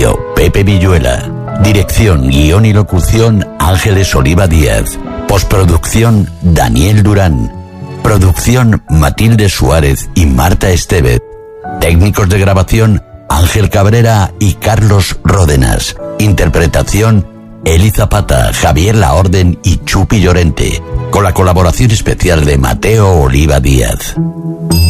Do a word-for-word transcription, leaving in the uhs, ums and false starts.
Audio, Pepe Villuela. Dirección, guión y locución, Ángeles Oliva Díaz. Postproducción, Daniel Durán. Producción, Matilde Suárez y Marta Estevez. Técnicos de grabación, Ángel Cabrera y Carlos Ródenas. Interpretación, Eli Zapata, Javier Laorden y Chupi Llorente. Con la colaboración especial de Mateo Oliva Díaz.